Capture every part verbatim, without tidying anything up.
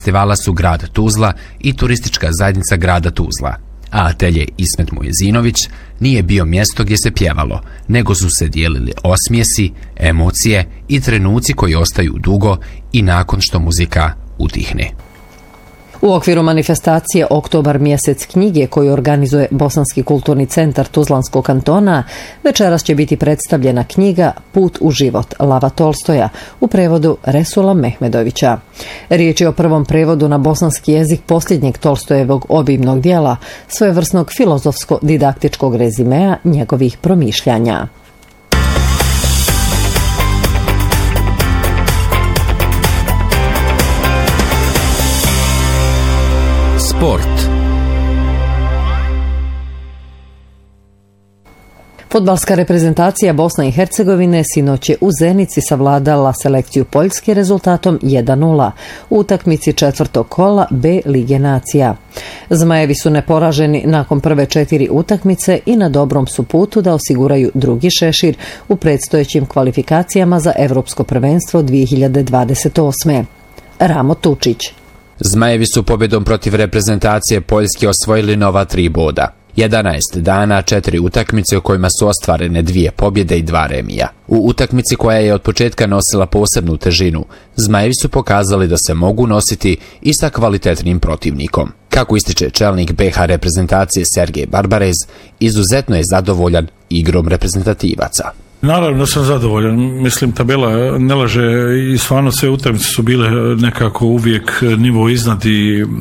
festivala su grad Tuzla i turistička zajednica grada Tuzla. A atelje Ismet Mujezinović nije bio mjesto gdje se pjevalo, nego su se dijelili osmijesi, emocije i trenuci koji ostaju dugo i nakon što muzika utihne. U okviru manifestacije Oktobar mjesec knjige koju organizuje Bosanski kulturni centar Tuzlanskog kantona, večeras će biti predstavljena knjiga Put u život Lava Tolstoja u prevodu Resula Mehmedovića. Riječ je o prvom prevodu na bosanski jezik posljednjeg Tolstojevog obimnog dijela, svojevrsnog filozofsko-didaktičkog rezimea njegovih promišljanja. Sport. Fudbalska reprezentacija Bosne i Hercegovine sinoć je u Zenici savladala selekciju Poljske rezultatom jedan nula u utakmici četvrtog kola B Lige nacija. Zmajevi su neporaženi nakon prve četiri utakmice i na dobrom su putu da osiguraju drugi šešir u predstojećim kvalifikacijama za Evropsko prvenstvo dvije hiljade dvadeset osme. Ramo Tučić. Zmajevi su pobjedom protiv reprezentacije Poljske osvojili nova tri boda. jedanaest dana, četiri utakmice u kojima su ostvarene dvije pobjede i dva remija. U utakmici koja je od početka nosila posebnu težinu, Zmajevi su pokazali da se mogu nositi i sa kvalitetnim protivnikom. Kako ističe čelnik B H reprezentacije Sergej Barbarez, izuzetno je zadovoljan igrom reprezentativaca. Naravno da sam zadovoljan, mislim tabela ne laže i stvarno sve utakmice su bile nekako uvijek nivo iznad i e,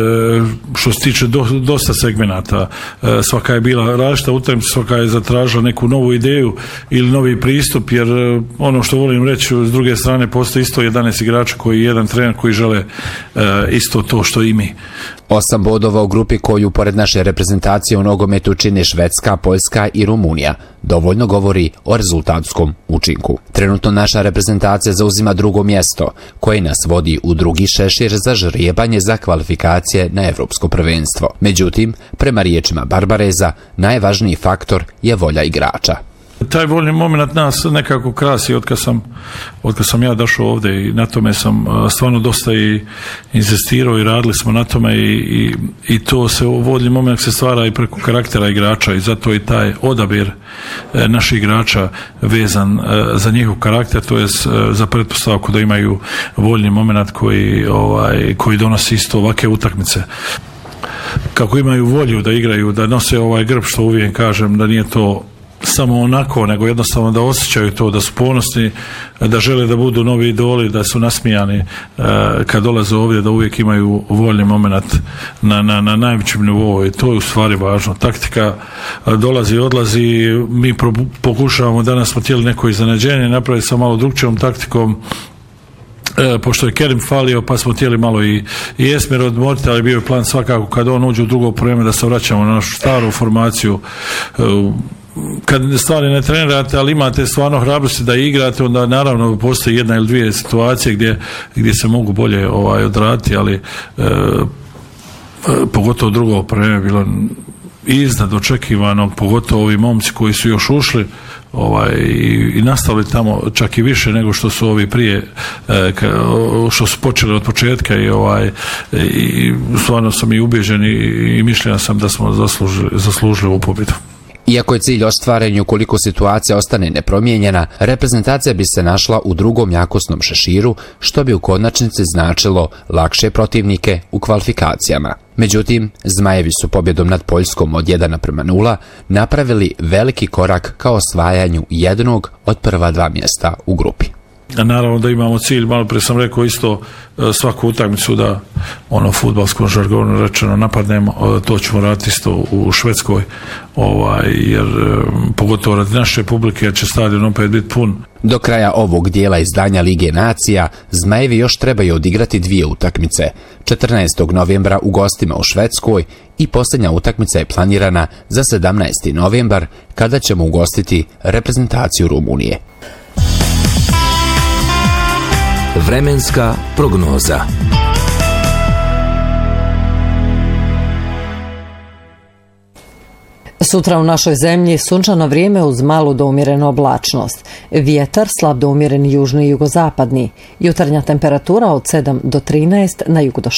što se tiče do, dosta segmenata, e, svaka je bila različita utakmica, svaka je zatražila neku novu ideju ili novi pristup, jer ono što volim reći, s druge strane postoji isto jedanaest igrača koji jedan trener koji žele e, isto to što i mi. Osam bodova u grupi koju pored naše reprezentacije u nogometu čine Švedska, Poljska i Rumunija dovoljno govori o rezultatskom učinku. Trenutno naša reprezentacija zauzima drugo mjesto, koje nas vodi u drugi šešir za žrijebanje za kvalifikacije na Evropsko prvenstvo. Međutim, prema riječima Barbareza, najvažniji faktor je volja igrača. Taj voljni moment nas nekako krasi od kad sam, od kad sam ja došao ovdje i na tome sam stvarno dosta i insistirao i radili smo na tome i, i, i to se voljni moment se stvara i preko karaktera igrača i zato i taj odabir naših igrača vezan za njihov karakter, to je za pretpostavku da imaju voljni moment koji, ovaj, koji donosi isto ovakve utakmice. Kako imaju volju da igraju, da nose ovaj grb, što uvijek kažem da nije to samo onako, nego jednostavno da osjećaju to, da su ponosni, da žele da budu novi idoli, da su nasmijani kad dolaze ovdje, da uvijek imaju voljni moment na, na, na najvećem nivou i to je u stvari važno. Taktika dolazi i odlazi, mi pro, pokušavamo, danas smo htjeli neko iznenađenje, napraviti sa malo drugčijom taktikom, E, pošto je Kerim falio, pa smo htjeli malo i, i Esmer odmoriti, ali bio je plan svakako kad on uđe u drugo vrijeme da se vraćamo na našu staru formaciju. E, kad stvari ne trenirate, ali imate stvarno hrabrosti da igrate, onda naravno postoji jedna ili dvije situacije gdje, gdje se mogu bolje ovaj, odraditi, ali e, e, pogotovo drugo vrijeme bilo iznad očekivanog, pogotovo ovi momci koji su još ušli ovaj, i, i nastavili tamo čak i više nego što su ovi prije e, ka, što su počeli od početka i, ovaj, i stvarno sam i ubeđen i, i mišljen sam da smo zaslužili, zaslužili u pobjedu. Iako je cilj ostvaren i ukoliko situacija ostane nepromijenjena, reprezentacija bi se našla u drugom jakosnom šeširu, što bi u konačnici značilo lakše protivnike u kvalifikacijama. Međutim, Zmajevi su pobjedom nad Poljskom od jedan naprema nula napravili veliki korak ka osvajanju jednog od prva dva mjesta u grupi. Naravno da imamo cilj, malo prije sam rekao isto svaku utakmicu da ono fudbalskom žargonu rečeno napadnemo, to ćemo raditi isto u Švedskoj, ovaj, jer pogotovo radi naše publike jer će stadion opet biti pun. Do kraja ovog dijela izdanja Lige nacija, Zmajevi još trebaju odigrati dvije utakmice. četrnaestog novembra u gostima u Švedskoj i posljednja utakmica je planirana za sedamnaesti novembar kada ćemo ugostiti reprezentaciju Rumunije. Vremenska prognoza. Sutra u našoj zemlji sunčano vrijeme uz malu do umjerenu oblačnost. Vjetar slab do umjeren južni i jugozapadni. Jutarnja temperatura od sedam do trinaest, na jugu do